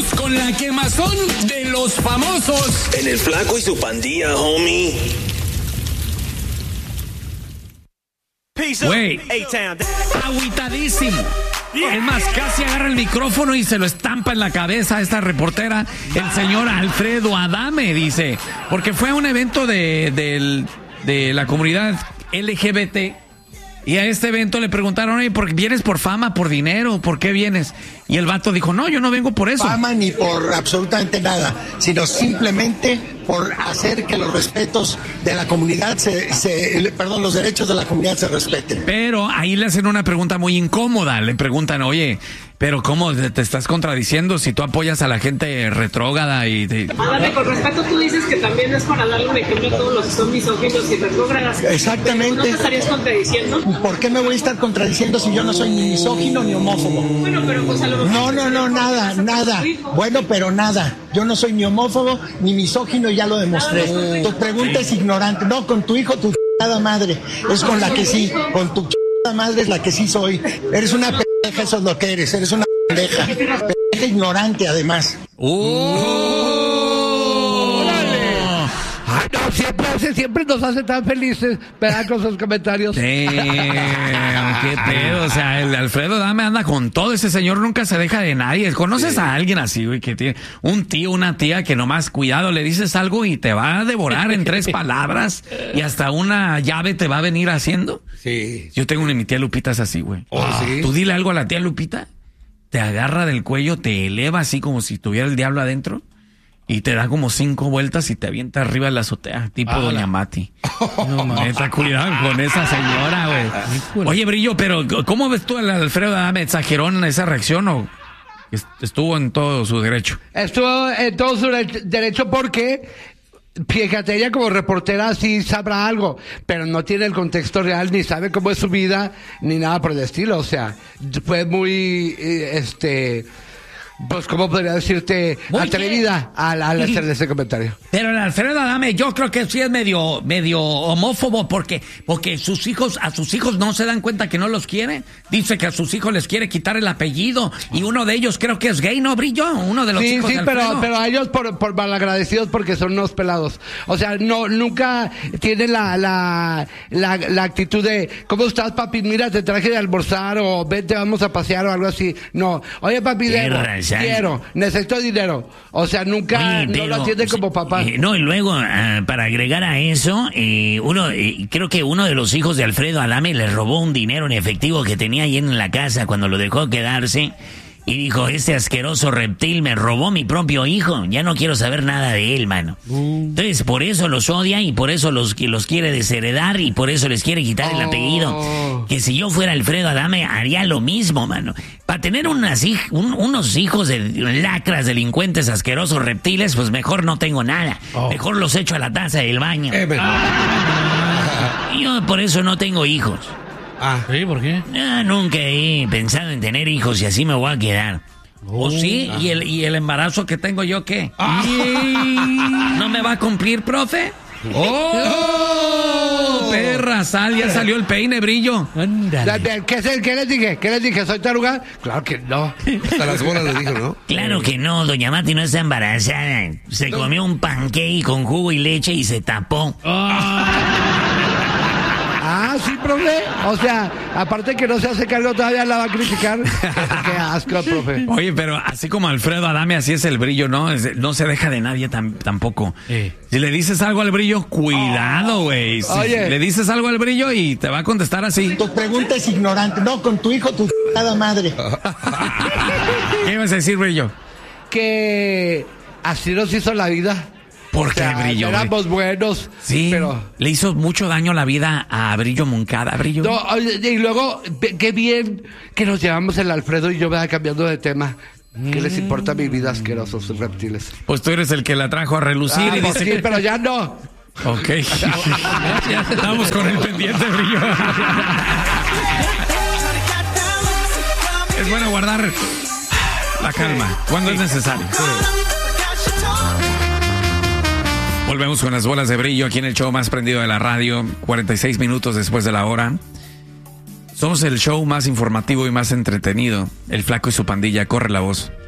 Vamos con la quemazón de los famosos. En el Flaco y su Pandilla, homie. Güey, agüitadísimo. Es más, casi agarra el micrófono y se lo estampa en la cabeza a esta reportera, el señor Alfredo Adame, dice, porque fue a un evento de la comunidad LGBT y a este evento le preguntaron, oye, ¿vienes por fama, por dinero? ¿Por qué vienes? Y el vato dijo, no, yo no vengo por eso. Fama ni por absolutamente nada, sino simplemente por hacer que los respetos de la comunidad los derechos de la comunidad se respeten. Pero ahí le hacen una pregunta muy incómoda, le preguntan, oye, pero ¿cómo te estás contradiciendo si tú apoyas a la gente retrógrada y Adame, con respeto, tú dices que también es para darle un ejemplo a todos los que son misóginos y retrógradas. Exactamente. ¿No te estarías contradiciendo? ¿Por qué me voy a estar contradiciendo si yo no soy ni misógino ni homófobo? Bueno, pero pues a lo mejor... No, nada. Bueno, pero nada. Yo no soy ni homófobo ni misógino y ya lo demostré. Tu pregunta es ignorante. No, con tu hijo, tu madre. Es con la que sí. Con tu madre es la que sí soy. Eres una pendeja, eso es lo que eres. Eres una pendeja. Pendeja ignorante, además. Ay, no, siempre nos hace tan felices, ¿verdad? Con sus comentarios. Qué pedo, o sea, el Alfredo Adame anda con todo, ese señor nunca se deja de nadie. ¿Conoces a alguien así, güey, que tiene un tío, una tía que nomás, cuidado, le dices algo y te va a devorar en 3 palabras y hasta una llave te va a venir haciendo? Sí. Yo tengo mi tía Lupita, es así, güey. ¿Sí? Tú dile algo a la tía Lupita, te agarra del cuello, te eleva así como si tuviera el diablo adentro. Y te da como 5 vueltas y te avienta arriba de la azotea, tipo Doña Mati. No, neta, cuidado con esa señora, güey. Oye, Brillo, pero ¿cómo ves tú al Alfredo Adame? ¿Exageró en esa reacción o estuvo en todo su derecho? Estuvo en todo su derecho porque, fíjate, ella como reportera sí sabrá algo, pero no tiene el contexto real, ni sabe cómo es su vida, ni nada por el estilo. O sea, fue muy, pues, ¿cómo podría decirte? Muy atrevida al hacer ese comentario. Pero el Alfredo Adame, yo creo que sí es medio homófobo porque a sus hijos no se dan cuenta que no los quiere. Dice que a sus hijos les quiere quitar el apellido y uno de ellos creo que es gay, ¿no, Brillo? Uno de los hijos de Alfredo. pero a ellos por malagradecidos porque son unos pelados. O sea, nunca tienen la actitud de, ¿cómo estás, papi? Mira, te traje de almorzar o vente, vamos a pasear o algo así. No. Oye, papi, necesito dinero. O sea, nunca no lo atienden como papá. No, y luego, para agregar a eso, creo que uno de los hijos de Alfredo Adame le robó un dinero en efectivo que tenía ahí en la casa cuando lo dejó quedarse. Y dijo, este asqueroso reptil me robó mi propio hijo. Ya no quiero saber nada de él, mano. Entonces, por eso los odia y por eso los quiere desheredar y por eso les quiere quitar el apellido. Que si yo fuera Alfredo Adame, haría lo mismo, mano. Para tener unos hijos de lacras, delincuentes, asquerosos reptiles, pues mejor no tengo nada. Mejor los echo a la taza del baño. Yo por eso no tengo hijos. ¿Sí? ¿Por qué? Nunca he pensado en tener hijos y así me voy a quedar. ¿O sí? ¿Y el embarazo que tengo yo qué? ¿No me va a cumplir, profe? Perra, ya salió el peine, Brillo. ¿Qué les dije? ¿Qué les dije? ¿Soy taruga? Claro que no. Hasta las bolas le dijo, ¿no? Claro que no, doña Mati no está embarazada. Se comió un pancake con jugo y leche y se tapó. Sí, profe. O sea, aparte que no se hace cargo, todavía la va a criticar. Qué asco, profe. Oye, pero así como Alfredo Adame, así es el Brillo, ¿no? No se deja de nadie tampoco. Si le dices algo al Brillo, cuidado, güey. Oye. Le dices algo al Brillo y te va a contestar así. Tu pregunta es ignorante. No, con tu hijo, tu madre. ¿Qué ibas a decir, Brillo? Que así nos hizo la vida. ¿Por qué, Brillo? Éramos buenos. Sí, pero le hizo mucho daño la vida a Brillo Moncada, Brillo. No, y luego, qué bien que nos llevamos el Alfredo y yo, vaya cambiando de tema. ¿Qué les importa mi vida, asquerosos reptiles? Pues tú eres el que la trajo a relucir y pues dice... Sí, pero ya no. Ok. Ya estamos con el pendiente, Brillo. Es bueno guardar la calma cuando es necesario. Volvemos con las bolas de Brillo aquí en el show más prendido de la radio, 46 minutos después de la hora. Somos el show más informativo y más entretenido. El Flaco y su Pandilla, corre la voz.